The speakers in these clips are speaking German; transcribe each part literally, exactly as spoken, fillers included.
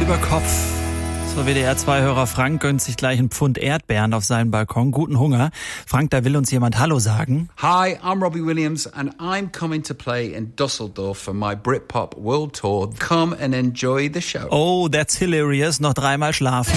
über Kopf. So W D R zwei Hörer Frank gönnt sich gleich einen Pfund Erdbeeren auf seinen Balkon. Guten Hunger. Frank, da will uns jemand Hallo sagen. Hi, I'm Robbie Williams and I'm coming to play in Dusseldorf for my Britpop World Tour. Come and enjoy the show. Oh, that's hilarious. Noch dreimal schlafen.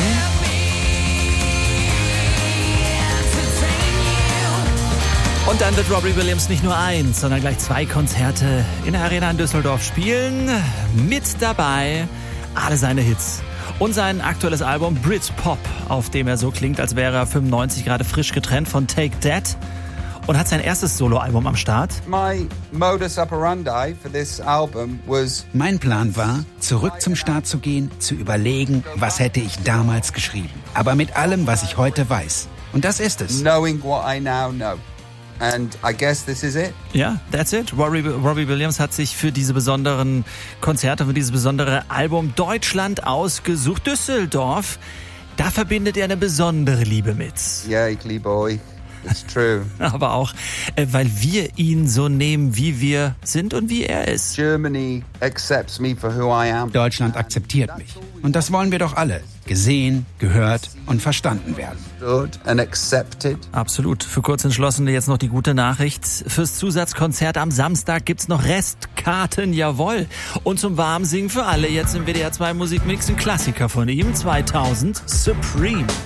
Und dann wird Robbie Williams nicht nur eins, sondern gleich zwei Konzerte in der Arena in Düsseldorf spielen. Mit dabei alle seine Hits. Und sein aktuelles Album Britpop, auf dem er so klingt, als wäre er fünfundneunzig, gerade frisch getrennt von Take That. Und hat sein erstes Soloalbum am Start. My modus operandi for this album was... Mein Plan war, zurück zum Start zu gehen, zu überlegen, was hätte ich damals geschrieben. Aber mit allem, was ich heute weiß. Und das ist es. Knowing what I now know. And I guess this is it. Ja, that's it. Robbie, Robbie Williams hat sich für diese besonderen Konzerte, für dieses besondere Album Deutschland ausgesucht. Düsseldorf, da verbindet er eine besondere Liebe mit. Yeah, ich liebe euch. It's true. Aber auch, äh, weil wir ihn so nehmen, wie wir sind und wie er ist. Germany accepts me for who I am. Deutschland akzeptiert mich. Und das wollen wir doch alle. Gesehen, gehört und verstanden werden. Good and accepted. Absolut. Für Kurzentschlossene jetzt noch die gute Nachricht. Fürs Zusatzkonzert am Samstag gibt's noch Restkarten, jawohl. Und zum Warmsingen für alle jetzt im W D R zwei Musikmix ein Klassiker von ihm, zweitausend, Supreme.